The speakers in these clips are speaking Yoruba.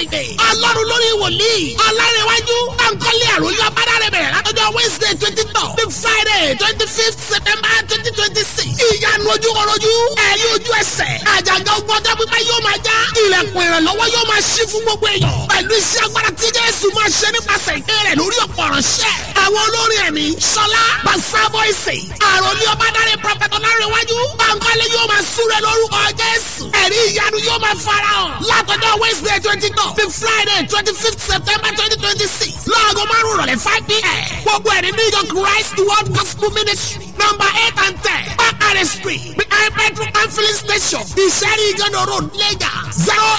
Friday. Ọlọ́run lórí wòlíì. Ọlárẹ̀wájú. Bánkọ́lé àròyé ọ̀bádàrẹ̀ bẹ̀rẹ̀ látọjọ́ Wednesday 22 bí Friday 25th September 2026. Ìyanu ojúkọrojú. Ẹ̀yin ojú ẹsẹ̀. Àjàgà ogun ọjọ́ pípẹ́ yóò máa já. Ilẹ̀kùn ìrànlọ́wọ́ yóò máa ṣí fún gbogbo èèyàn. Pẹ̀lú iṣẹ́ agbára tí Jésù máa ṣe nípasẹ̀ ìké rẹ̀ lórí ọ̀pọ̀ ọ̀ránṣẹ́. Àwọn olórin ẹ̀mí Ṣọlá Bàṣá Bọ́ìsì. Àròlé ọ̀bádàrẹ̀ Prọfẹ̀tì Ọlárẹ̀wájú. Bánkọ́lé yóò máa súre lórúkọ Jésù. Ẹ̀rí ìyanu yóò máa farahàn. Látọjọ́ Wednesday 22 bí Friday 25th September 2026. Láago 5 ìrọ̀lẹ́ 5 p.m. Gbogbo ẹ̀rí ní ìjọ Christ World Gospel Ministry number 8 and 10. Bakare Street behind Petrol and Filling Station. Ìṣẹ́rí Ìjọ́nà Road, Lagos.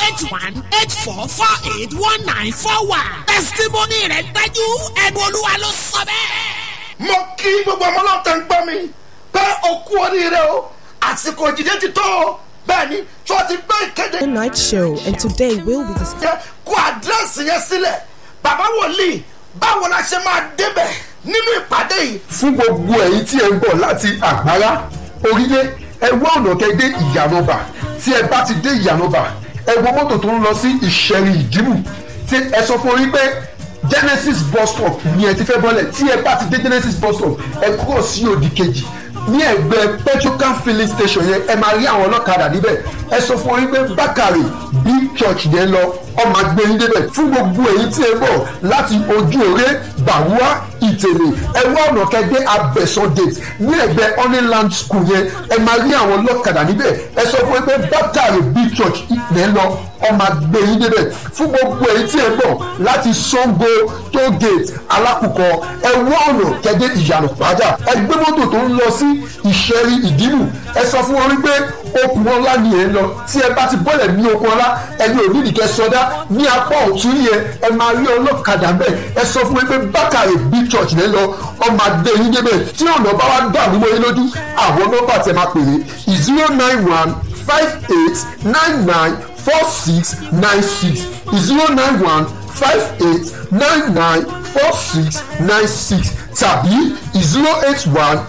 081-8448-1941. Testimony rẹ̀ dájú. Ẹ̀bùn Olúwa ló sọ bẹ́ẹ̀. Mo kí gbogbo ọmọ náà tẹ̀ ń gbọ́ mi pé o kú oríire o. Àsìkò ìdíje ti tó o. Bẹ́ẹ̀ni, tí wọ́n ti gbé ìkéde. Night show, and today we'll be discussing. Kó àdírẹ́sì yẹn sílẹ̀. Bàbá wòlíì, báwo la ṣe máa débẹ̀ nínú ìpàdé yìí? Fún gbogbo ẹ̀yin tí ẹ ń bọ̀ láti Àgbárá, Orílẹ̀, ẹ wá ọ̀nà kẹ́ dé Ìyànàbà. Tí ẹ bá ti dé Ìyànàbà, ẹ wo mọ́tò tó ń lọ sí Ìṣẹ̀rí Ìdìmú. Tí ẹ sọ fún orí pé Genesis bus stop ni ẹ ti fẹ́ bọ́lẹ̀. Tí ẹ bá ti dé Genesis bus stop, ẹ kúrò sí òdì kejì. Ní ẹ̀gbẹ́ Petrocan filling station yẹn, ẹ máa rí àwọn ọlọ́kadà níbẹ̀. Ẹ sọ fún orí pé Bákàrè big church yẹn lọ, ọmọ agbẹ́yìn débẹ̀. Fún gbogbo èyí tí ẹ bọ̀ láti ojú òré Bàwúà Ìtẹ̀lẹ̀, ẹ wá ọ̀nà kẹ́gbẹ́ Abẹ́sán gate ní ẹ̀gbẹ́ Honeyland school yẹn, ẹ máa rí àwọn ọlọ́kadà níbẹ̀. Ẹ sọ fún pé Bákàrè big church yẹn lọ, ọmọ agbẹ́yìn débẹ̀. Fún gbogbo èyí tí ẹ bọ̀ láti Sango toll gate Alákùkọ, ẹ wá ọ̀nà kẹ́gbẹ́ Ìyànà Pàjá. Ẹ gbé mọ́tò tó ń lọ sí Ìṣẹ̀rí Ìdìmú. Ẹ sọ fún wọn wípé Okùn Ọlá ni ẹ ń lọ. Tí ẹ bá ti bọ́lẹ̀ ní Okùn Ọlá, ẹni ò nídìí kẹ́ sọdá ní apá ọ̀tún yẹn, ẹ máa rí ọlọ́kadà bẹ́ẹ̀. Ẹ sọ fún wípé Bákàrè big church lẹ́ lọ, ọmọ adé yín débẹ̀. Tí ọ̀nà bá wá dàrú mọ́ yín lójú, àwọn nọ́mbà tẹ máa pèrè 091-5899-4696 091-5899-4696 tàbí 081-3238-9415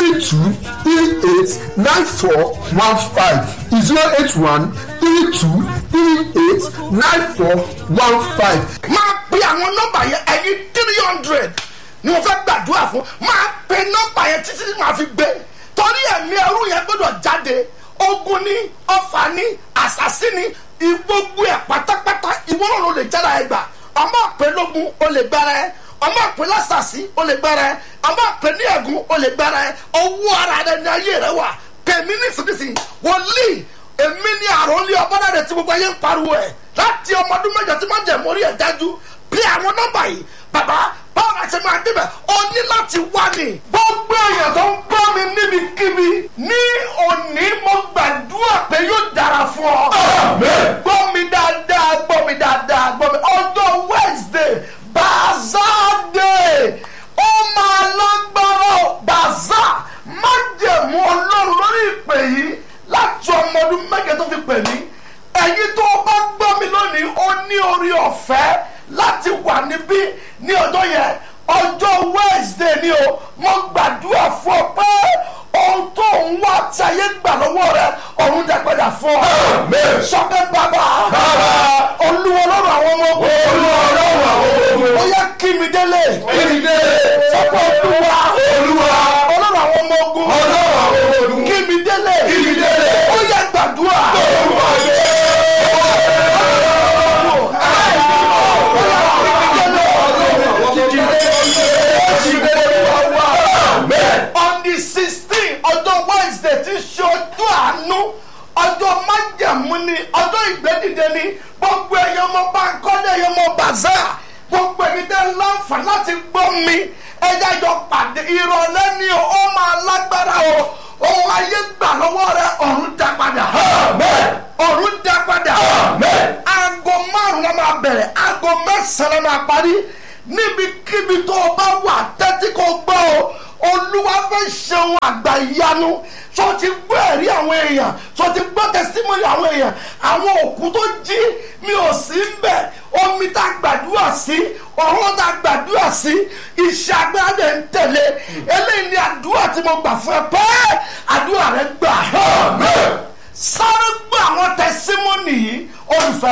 081-3238-9415. Máa pe àwọn nọ́mbà yẹn ẹ̀yin 300 ni wọ́n fẹ́ gbàdúrà fún. Máa pe nọ́mbà yẹn títí tí màá fi gbé. Torí ẹ̀mí ẹrú yẹn gbọ́dọ̀ jáde. Ogun ní, ọfà ní, àṣàsí ní, gbogbo ẹ̀ pátápátá ìwọ náà ló lè jára ẹ gbà. Ọmọ àpè lógun ó lè gbára ẹ. Ọmọ àpè lásàsí ó lè gbára ẹ. Ọmọ àpè ní ẹ̀gún ó lè gbára ẹ. Owó ara rẹ ní ayé rẹ wà. Pèmí nísinsìnyí wòlíì èmi ní àròlé ọ̀bádàrẹ̀ tí gbogbo ayé ń pariwo ẹ̀ láti ọmọ ọdún mẹ́jọ tí máa jẹ̀ mórí ẹ̀ dájú bí àwọn nọ́mbà yìí bàbá báwo la ṣe máa débẹ̀ o ní láti wá ní. gbogbo èèyàn tó ń gbọ́ mi níbikíbi ní òní mo gbàdúrà pé yóò dára fún ọ. gbọ́ mi dáadáa gbọ́ mi dáadáa gbọ́ mi ọjọ́ Wednesday Bazaar Day ó máa lágbára Bazaar májẹ̀mú Ọlọ́run lórí ìpè yìí láti ọmọ ọdún mẹ́jọ tó fi pè mí ẹ̀yin tó bá gbọ́ mi lónìí ó ní orí ọ̀fẹ́ láti wà níbí ní ọjọ́ yẹn ọjọ́ Wednesday ni o mo gbàdúrà fún ọ pé ohun tó ń wá tí ayé gbà lọ́wọ́ rẹ ọ̀run dàgbàdà fún ọ. sọ́kẹ́ bàbá Olúwa Ọlọ́run àwọn ọmọ ogun ó yẹ kí mi délé sọ́kẹ́ Olúwa Ọlọ́run àwọn ọmọ ogun kí mi délé ó yẹ gbàdúrà. On the 16th ọjọ́ Wednesday ti ṣe ọjọ́ àánú ọjọ́ májẹ̀mú ni ọjọ́ ìgbẹ́dìde ni gbogbo ẹ̀yọ́ ọmọ Bánkọ́lé ẹ̀yọ́ ọmọ Bazaar gbogbo ẹ̀mí tẹ́ láǹfààní láti gbọ́ mi ẹ̀yà jọ pàdé ìrọ̀lẹ́ ni ó máa lágbára o ohun ayé gbà lọ́wọ́ rẹ ọ̀run dá padà ọ̀run dá padà aago 5 la máa bẹ̀rẹ̀ aago 9 la máa parí níbikíbi tó o bá wà tẹ́tí kò gbọ́ o Olúwa fẹ́ ṣeun àgbà ìyanu tó ti gbọ́ ẹ̀rí àwọn èèyàn tó ti gbọ́ tẹsítímọ́nì àwọn èèyàn àwọn òkú tó jí mi ò sí ń bẹ̀ omi tá a gbàdúrà sí ọ̀rọ̀ tá a gbàdúrà sí iṣẹ́ agbára ń tẹ̀lé eléyìí ni àdúrà tí mo gbà fún ẹ pé àdúrà rẹ gbà sáré gbọ́ àwọn tẹsítímọ́nì yìí olùfẹ́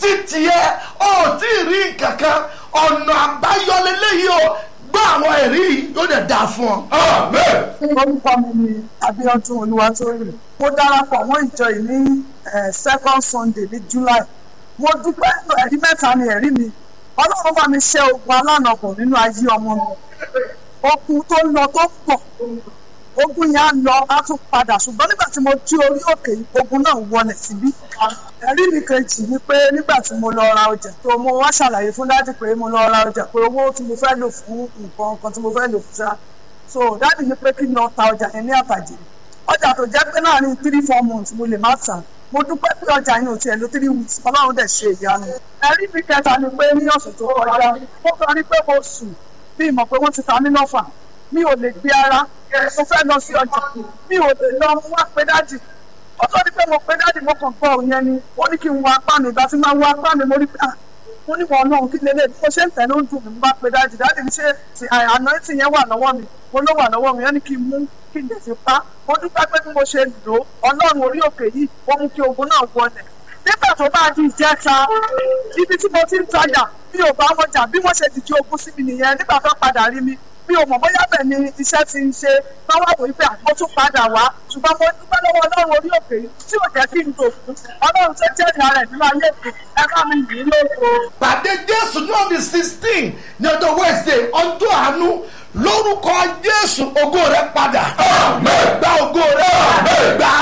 títí ẹ ò tí ì rí kankan ọ̀nà àbáyọ lélẹ́yìí o gbọ́ àwọn ẹ̀rí yóò dẹ̀ dáa fún ọ. orúkọ mi ni Abíọ́dún Olúwatóyìn. Mo darapọ̀ mọ́ ìjọ yìí ní second Sunday ní July. Mo dúpẹ́ ẹ̀rí mẹ́ta ni ẹ̀rí mi. Ọlọ́run bá mi ṣe ogun alánàbọ̀ nínú ayé ọmọ mi. Okun tó ń lọ tó pọ̀. Ogun yẹn á lọ á tún padà ṣùgbọ́n nígbà tí mo dí orí òkè ogun náà wọlé síbí. Ẹ̀rí mi kejì ni pé nígbà tí mo lọ ra ọjà tó mo wá ṣàlàyé fún dájú pé mo lọ ra ọjà pé owó tí mo fẹ́ lò fún nǹkan kan tí mo fẹ́ lò fún ṣá. So dájú ni pé kí n lọ ta ọjà yẹn ní àtàjì. Ọjà tó jẹ́ pé láàrin 3-4 months mo lè má tà. Mo dúpẹ́ pé ọjà yẹn ò tiẹ̀ lò 3 weeks Ọlọ́run dẹ̀ ṣe ìyanu. Ẹ̀rí mi kẹta ni pé ní ọ̀sẹ̀ tó kọjá mo kàn rí pé mo sùn bí ìmọ̀ pé wọ́n ti ta mí lọ́fà. Mi ò lè gbé ara mo fẹ́ lọ sí ọjà mi ò lè lọ wá pé dájì ó tó ní pé mo pé dájì mo kàn gbọ́ òun yẹn ni ó ní kí n wọ apá mi ìgbà tí máa wọ apá mi mo rí pé mo ní wọn náà kí lélẹ̀ bí mo ṣe ń tẹ̀ ló ń dùn mí mo bá pé dájì ní ṣe ti àná tí yẹn wà lọ́wọ́ mi mo ló wà lọ́wọ́ mi yẹn ní kí n mú kí n lè fi pa mo dúpẹ́ pé bí mo ṣe lò Ọlọ́run orí òkè yìí ó mú kí ogun náà wọlẹ̀ nígbà tó bá di ìjẹta ibi tí mo ti ń tajà bí ò bá wọn jà bí wọ́n ṣe dìde ogun sí mi nìyẹn nígbà tó padà rí mi mi ò mọ̀ bóyá bẹ́ẹ̀ ni iṣẹ́ ti ń ṣe báwa wò wípé àgbo tún padà wá ṣùgbọ́n mo dúpẹ́ lọ́wọ́ Ọlọ́run orí òkè tí ò jẹ́ kí n tò fún Ọlọ́run tó jẹ́ ìyá rẹ̀ nínú ayé mi ẹ bá mi yìí lóko. pàdé Jésù ní on the 16 ní ọjọ́ Wednesday ọjọ́ àánú lórúkọ Jésù ògo rẹ padà gba ògo rẹ gbà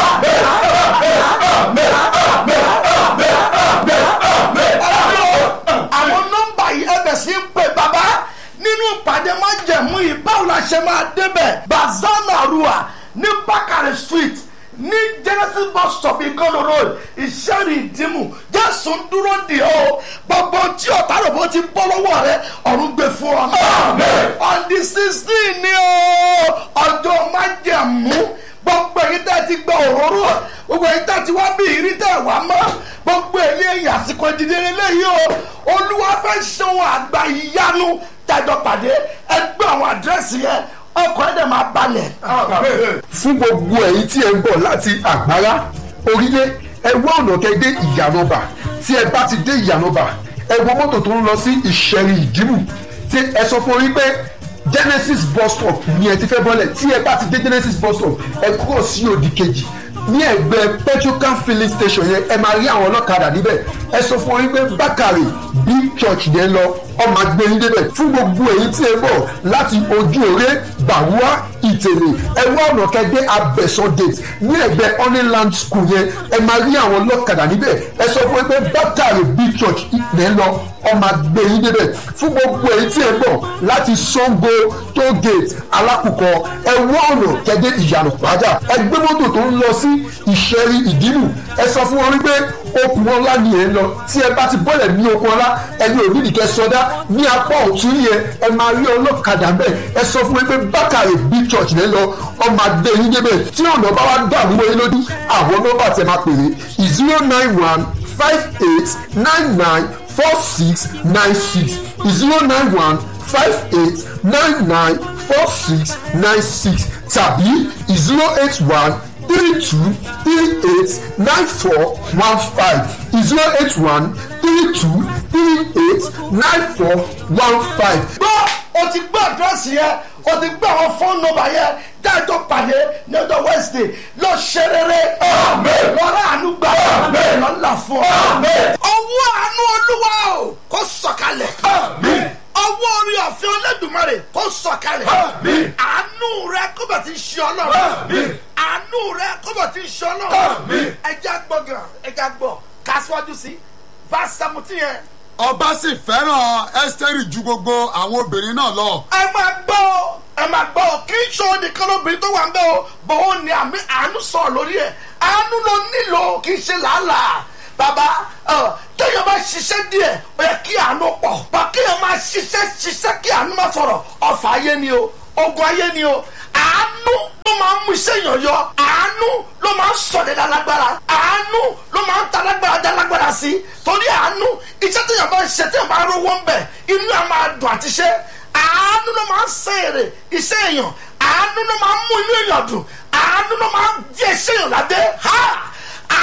àwọn nọ́mbà yìí ẹbẹ̀ sí ń pè bàbá nínú ìpàdé májẹ̀mú yìí báwo la ṣe máa débẹ̀ Bazana Rua ní Bakare Street ní Genesis bus stop Ìkọlù road Ìṣẹ́rì Ìdìmú Jésù ń dúró dì ó gbogbo tí ọ̀tá rò bó ti bọ́ lọ́wọ́ rẹ ọ̀run gbé fún ọ. on the 16 ni ó ọjọ́ májẹ̀mú gbogbo èyí tẹ́ ti gbọ́ òróró gbogbo èyí tẹ́ ti wá bí ìrí tẹ́ wá mọ́ gbogbo èyí èyàn àsìkò ìdílé eléyìí o Olúwa fẹ́ ṣe ohun àgbà ìyanu tẹ́jọ pàdé ẹgbẹ́ àwọn àdírẹ́sì yẹn ọkọ̀ ẹ̀dẹ̀ máa balẹ̀. fún gbogbo ẹ̀yin tí ẹ ń bọ̀ láti Àgbárá Orílẹ̀ ẹ wá ọ̀nà kẹ́ dé Ìyànàbà tí ẹ bá ti dé Ìyànàbà ẹ wọ mọ́tò tó ń lọ sí Ìṣẹ̀rì Ìdìmú tí ẹ sọ fún orí pé Genesis bus stop ni ẹ ti fẹ́ bọ́lẹ̀ tí ẹ bá ti dé Genesis bus stop ẹ kúrò sí òdì kejì ní ẹ̀gbẹ́ petrocam filling station yẹn ẹ máa rí àwọn ọlọ́kadà níbẹ̀ ẹ sọ fún orí pé Bákàrè big church yẹn lọ ọmọ agbẹ́yìn débẹ̀ fún gbogbo èyí tí ẹ bọ̀ láti ojú òré Bàwúà Ìtèrè ẹ wá ọ̀nà kẹgbẹ́ Abẹ́sán gate ní ẹ̀gbẹ́ Honeyland school yẹn ẹ máa rí àwọn ọlọ́kadà níbẹ̀ ẹ sọ fún pé Bákàrè big church yẹn lọ ọmọ agbẹ́yìn débẹ̀ fún gbogbo èyí tí ẹ bọ̀ láti Sango toll gate Alákùkọ ẹ wá ọ̀nà kẹgbẹ́ Ìyànà Pàjá ẹ gbé mọ́tò tó ń lọ sí Ìṣẹ̀rì Ìdìmú ẹ sọ fún wọn wípé okùn ọlá ni ẹ ń lọ tí ẹ bá ti bọ́lẹ̀ ní okùn ọlá ẹni ò nídìí kẹ sọdá ní apá ọ̀tún yẹn ẹ máa rí ọlọ́kadà bẹ́ẹ̀ ẹ sọ fún mi pé Bákàrè big church lẹ́ lọ ọmọ adé yín débẹ̀ tí ọ̀nà bá wá dàrú wọ́n yín lójú àwọn nọ́mbà tẹ máa pèrè 09158994696 tàbí 08132389415 gbọ́ o ti gbọ́ àdírẹ́sì yẹn o ti gbọ́ àwọn fóònù nọ́mbà yẹn dájọ́ pàdé ní ọjọ́ Wednesday lọ ṣe rere lọ́rọ̀ àánú gbà lọ́la fún ọ. ọwọ́ àánú Olúwa o kó sọ̀kalẹ̀ ọwọ́ orí ọ̀fẹ́ Olódùmarè kó sọ̀kalẹ̀ àánú rẹ kó bẹ̀ ti ṣe Ọlọ́run àánú rẹ kó bẹ̀ ti ṣe Ọlọ́run ẹja gbọ̀ngàn ẹja gbọ̀ kásíwájú sí verse 17 yẹn. Ọba sì fẹ́ràn Ẹ́sítérì ju gbogbo àwọn obìnrin náà lọ. ẹ máa gbọ́ kí n ṣe nìkan lóbìnrin tó wà ń bẹ́ o bó o ní àmì àánú sọ̀rọ̀ lórí ẹ̀ àánú ló nílò kì í ṣe làálàá bàbá téèyàn bá ṣiṣẹ́ díẹ̀ ó yẹ kí àánú pọ̀ bá kéèyàn máa ṣiṣẹ́ kí àánú má sọ̀rọ̀ ọ̀fà ayé ni o ogun ayé ni o àánú ló máa ń mú iṣẹ́ èèyàn yọ àánú ló máa ń sọ̀dẹ̀ dálágbára àánú ló máa ń talágbára dálágbára sí torí àánú iṣẹ́ téèyàn bá ń ṣe téèyàn bá rówó ń bẹ̀ inú ẹ̀ máa dùn àti ṣe àánú ló máa ń ṣe èrè iṣẹ́ èèyàn àánú ló máa ń mú inú èèyàn dùn àánú ló máa ń di iṣẹ́ èèyàn ládé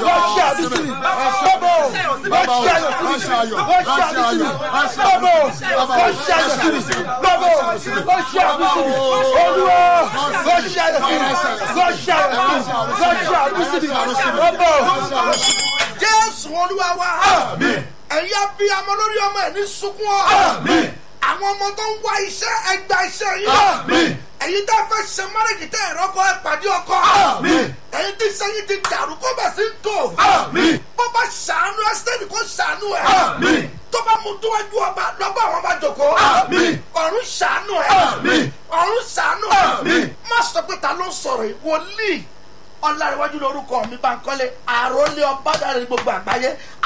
ránṣẹ́ àánú sí mi bàbá o ránṣẹ́ ayọ̀ sí mi ránṣẹ́ àánú sí mi bàbá o ránṣẹ́ ayọ̀ sí mi bàbá o ránṣẹ́ àánú sí mi olúwa ránṣẹ́ ayọ̀ sí mi ránṣẹ́ àánú sí mi bàbá o. jésù olúwa wa ẹ̀yin abiyamọ lórí ọmọ ẹ̀ ní sunkún ọ àwọn ọmọ tó ń wá iṣẹ́ ẹgbà iṣẹ́ yìí ẹ̀yin tá a fẹ́ ṣe márèkì tẹ́ ẹ̀rọ kọ́ ẹ pàdé ọkọ ẹ̀yin tí sẹ́yìn ti dàrú kó bẹ̀ sí ń tò bó bá ṣàánú ẹ́sítẹ́ẹ̀dì kó ṣàánú ẹ̀ tó bá mú dúwájú ọba lọ́gbà àwọn bá jòkó ọ̀run ṣàánú ẹ̀ ọ̀run ṣàánú ẹ̀ má sọ pé ta ló ń sọ̀rọ̀ yìí wòlíì ọ̀làríwájú lórúkọ mi Bánkọ́lé àròlé ọbádàrẹ gbogbo àgbáyé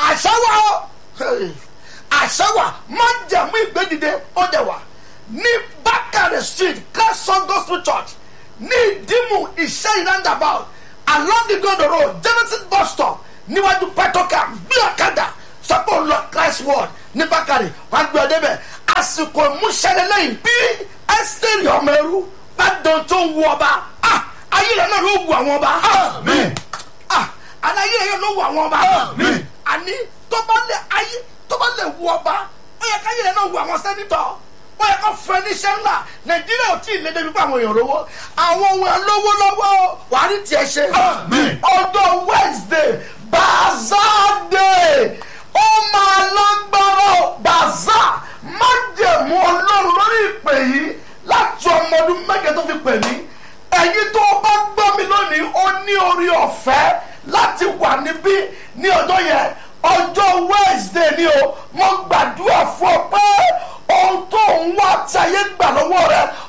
àṣẹwà má jẹ̀mú ìgbédìde ó dẹ̀ wà ní Bákàrẹ̀ street Christ Gospel Church ní ìdímù iṣẹ́ roundabout along the Gondo road Genesis bus stop níwájú Petrocam bí ọ̀kadà sọ́pọ̀ lọ Christ World ní Bákàrẹ̀ wà gbé ọ débẹ̀ àsìkò ìmúṣẹ́lẹ̀ lẹ́yìn bí ẹ́sítẹ́rì ọmọ ẹrú bá dán tó ń wú ọba ayé rẹ̀ náà ló wù àwọn ọba ayé rẹ̀ ló wù àwọn ọba àní tó bá lè wù ọba ó yẹ káyé rẹ̀ náà wù àwọn sẹ́nitọ̀ ó yẹ kó fẹ́ níṣẹ́ ńlá nàìjíríà ò tí ì lé débi pé àwọn èèyàn lówó àwọn ohun ẹ̀ lówó lọ́wọ́ wà á ní tiẹ̀ ṣe ọjọ́ Wednesday bazaar day ó máa lágbára bazaar májẹ̀mú ọlọ́run lórí ìpè yìí láti ọmọ ọdún méje tó fi pè mí ẹ̀yin tó bá gbọ́ mi lónìí ó ní orí ọ̀fẹ́ láti wà níbí ní ọjọ́ yẹn ọjọ́ Wednesday ni o mo gbàdúrà fún ọ pé ohun tó ń wá tí ayé gbà lọ́wọ́ rẹ